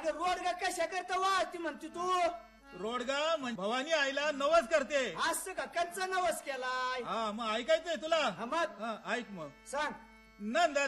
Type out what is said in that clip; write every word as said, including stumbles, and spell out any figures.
अगं रोडगा कशा करता वाहती म्हणते तू? रोडगा म्हणजे भवानी आईला नवस करते. असं का? कंचा नवस केलाय? हा मग ऐकायचंय तुला? हा मग हा, ऐक मग. सांग. नंद